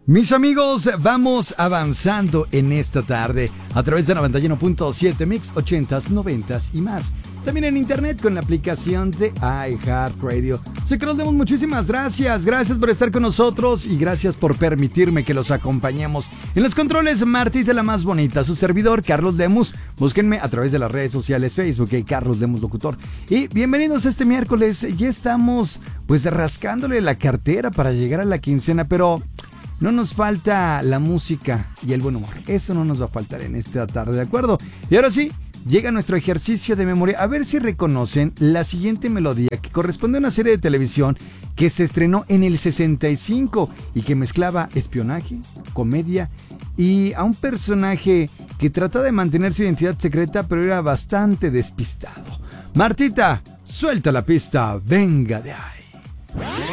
Mis amigos, vamos avanzando en esta tarde a través de 91.7 Mix 80s, 90s y más. También en internet con la aplicación de iHeartRadio. Soy Carlos Lemus, muchísimas gracias. Gracias por estar con nosotros y gracias por permitirme que los acompañemos. En los controles, Martita la más bonita, su servidor Carlos Lemus. Búsquenme a través de las redes sociales, Facebook, Carlos Lemus Locutor. Y bienvenidos este miércoles. Ya estamos pues rascándole la cartera para llegar a la quincena, pero no nos falta la música y el buen humor. Eso no nos va a faltar en esta tarde, ¿de acuerdo? Y ahora sí, llega nuestro ejercicio de memoria. A ver si reconocen la siguiente melodía que corresponde a una serie de televisión que se estrenó en el 65 y que mezclaba espionaje, comedia y a un personaje que trataba de mantener su identidad secreta, pero era bastante despistado. Martita, suelta la pista, venga de ahí.